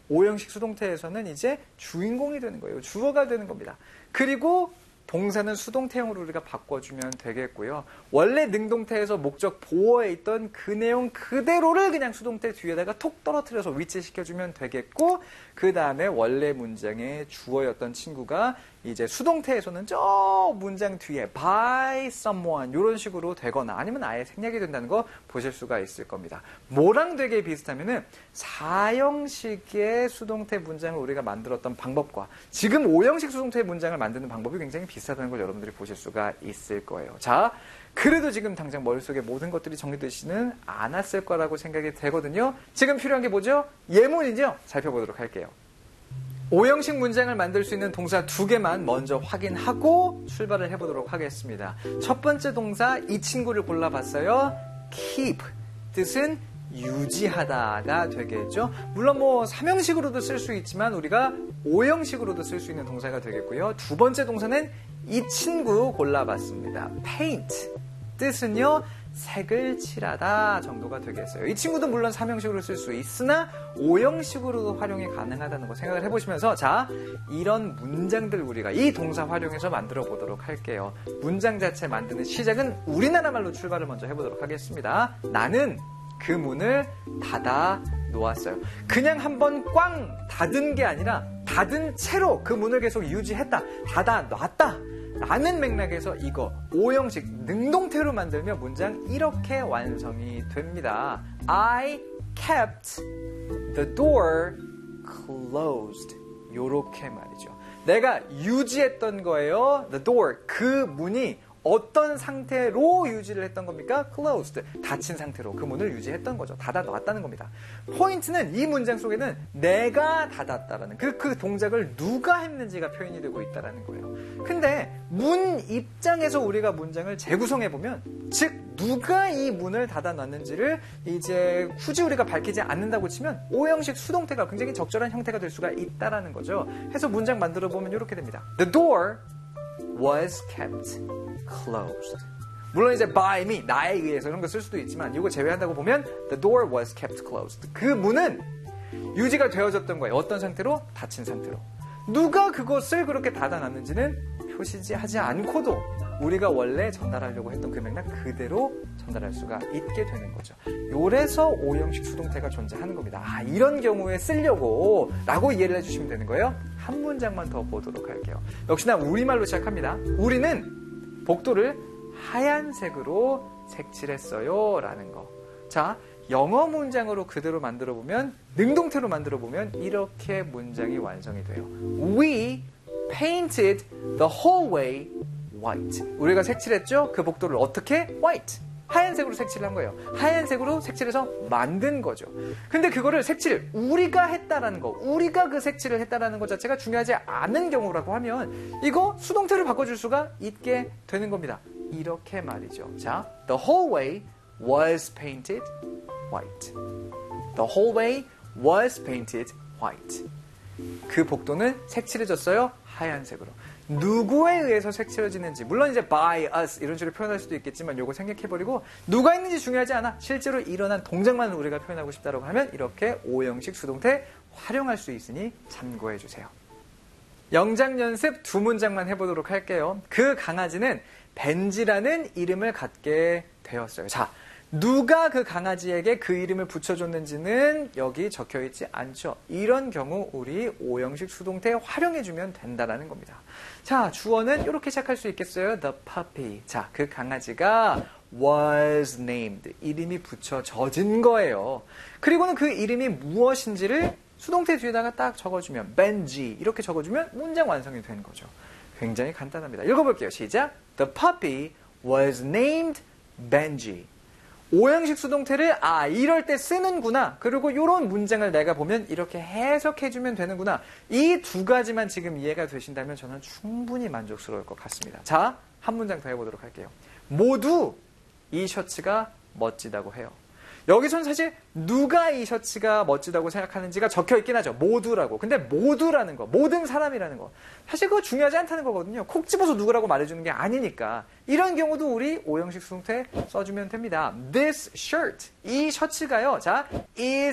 오형식 수동태에서는 이제 주인공이 되는 거예요. 주어가 되는 겁니다. 그리고 동사는 수동태형으로 우리가 바꿔주면 되겠고요. 원래 능동태에서 목적 보어에 있던 그 내용 그대로를 그냥 수동태 뒤에다가 톡 떨어뜨려서 위치시켜주면 되겠고, 그 다음에 원래 문장의 주어였던 친구가 이제 수동태에서는 저 문장 뒤에 by someone 이런 식으로 되거나 아니면 아예 생략이 된다는 거 보실 수가 있을 겁니다. 뭐랑 되게 비슷하면은 4형식의 수동태 문장을 우리가 만들었던 방법과 지금 5형식 수동태 문장을 만드는 방법이 굉장히 비슷하다는 걸 여러분들이 보실 수가 있을 거예요. 자, 그래도 지금 당장 머릿속에 모든 것들이 정리되지는 않았을 거라고 생각이 되거든요. 지금 필요한 게 뭐죠? 예문이죠? 살펴보도록 할게요. 5형식 문장을 만들 수 있는 동사 2개만 먼저 확인하고 출발을 해보도록 하겠습니다. 첫 번째 동사 이 친구를 골라봤어요. keep 뜻은 유지하다가 되겠죠. 물론 뭐 3형식으로도 쓸 수 있지만 우리가 5형식으로도 쓸 수 있는 동사가 되겠고요. 두 번째 동사는 이 친구 골라봤습니다. paint 뜻은요 색을 칠하다 정도가 되겠어요. 이 친구도 물론 3형식으로 쓸 수 있으나 5형식으로도 활용이 가능하다는 거 생각을 해보시면서 자, 이런 문장들 우리가 이 동사 활용해서 만들어 보도록 할게요. 문장 자체 만드는 시작은 우리나라 말로 출발을 먼저 해보도록 하겠습니다. 나는 그 문을 닫아 놓았어요. 그냥 한번 꽝 닫은 게 아니라 닫은 채로 그 문을 계속 유지했다. 닫아 놨다. 라는 맥락에서 이거 5형식 능동태로 만들면 문장 이렇게 완성이 됩니다. I kept the door closed. 요렇게 말이죠. 내가 유지했던 거예요. The door, 그 문이 어떤 상태로 유지를 했던 겁니까? closed, 닫힌 상태로 그 문을 유지했던 거죠. 닫아 놨다는 겁니다. 포인트는 이 문장 속에는 내가 닫았다라는 그 동작을 누가 했는지가 표현이 되고 있다는 거예요. 근데 문 입장에서 우리가 문장을 재구성해보면 즉 누가 이 문을 닫아 놨는지를 이제 굳이 우리가 밝히지 않는다고 치면 5형식 수동태가 굉장히 적절한 형태가 될 수가 있다라는 거죠. 해서 문장 만들어 보면 이렇게 됩니다. The door was kept closed. 물론 이제 by me, 나에 의해서 이런 거 쓸 수도 있지만 이거 제외한다고 보면 the door was kept closed. 그 문은 유지가 되어졌던 거예요. 어떤 상태로? 닫힌 상태로. 누가 그것을 그렇게 닫아놨는지는 표시하지 않고도 우리가 원래 전달하려고 했던 그 맥락 그대로 전달할 수가 있게 되는 거죠. 요래서 5형식 수동태가 존재하는 겁니다. 아, 이런 경우에 쓰려고 라고 이해를 해주시면 되는 거예요. 한 문장만 더 보도록 할게요. 역시나 우리말로 시작합니다. 우리는 복도를 하얀색으로 색칠했어요 라는 거. 자, 영어 문장으로 그대로 만들어 보면, 능동태로 만들어 보면 이렇게 문장이 완성이 돼요. We painted the hallway white. 우리가 색칠했죠? 그 복도를 어떻게? white. 하얀색으로 색칠을 한 거예요. 하얀색으로 색칠해서 만든 거죠. 근데 그거를 색칠 우리가 했다라는 거, 우리가 그 색칠을 했다라는 것 자체가 중요하지 않은 경우라고 하면 이거 수동태로 바꿔줄 수가 있게 되는 겁니다. 이렇게 말이죠. 자, the hallway was painted white. The hallway was painted white. 그 복도는 색칠해졌어요. 하얀색으로. 누구에 의해서 색칠해지는지, 물론 이제 by us 이런 식으로 표현할 수도 있겠지만 요거 생략해버리고 누가 있는지 중요하지 않아. 실제로 일어난 동작만 우리가 표현하고 싶다라고 하면 이렇게 5형식 수동태 활용할 수 있으니 참고해주세요. 영작 연습 2문장만 해보도록 할게요. 그 강아지는 벤지라는 이름을 갖게 되었어요. 자, 누가 그 강아지에게 그 이름을 붙여줬는지는 여기 적혀있지 않죠. 이런 경우 우리 5형식 수동태 활용해주면 된다는 겁니다. 자, 주어는 이렇게 시작할 수 있겠어요. The puppy. 자, 그 강아지가 was named. 이름이 붙여져진 거예요. 그리고는 그 이름이 무엇인지를 수동태 뒤에다가 딱 적어주면 Benji 이렇게 적어주면 문장 완성이 되는 거죠. 굉장히 간단합니다. 읽어볼게요. 시작. The puppy was named Benji. 5형식 수동태를 이럴 때 쓰는구나. 그리고 이런 문장을 내가 보면 이렇게 해석해주면 되는구나. 이 두 가지만 지금 이해가 되신다면 저는 충분히 만족스러울 것 같습니다. 자, 한 문장 더 해보도록 할게요. 모두 이 셔츠가 멋지다고 해요. 여기선 사실 누가 이 셔츠가 멋지다고 생각하는지가 적혀있긴 하죠. 모두라고. 근데 모두라는 거, 모든 사람이라는 거, 사실 그거 중요하지 않다는 거거든요. 콕 집어서 누구라고 말해주는 게 아니니까. 이런 경우도 우리 5형식 수동태 써주면 됩니다. This shirt, 이 셔츠가요. 자, is